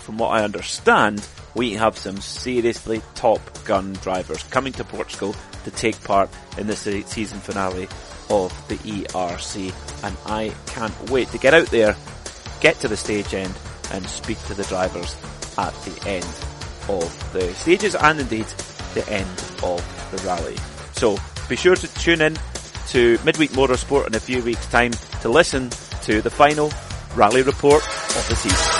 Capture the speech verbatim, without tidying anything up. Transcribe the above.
from what I understand, we have some seriously Top Gun drivers coming to Portugal to take part in the season finale of the E R C, and I can't wait to get out there, get to the stage end, and speak to the drivers at the end of the stages, and indeed the end of the rally. So be sure to tune in to Midweek Motorsport in a few weeks' time to listen to the final rally report of the season.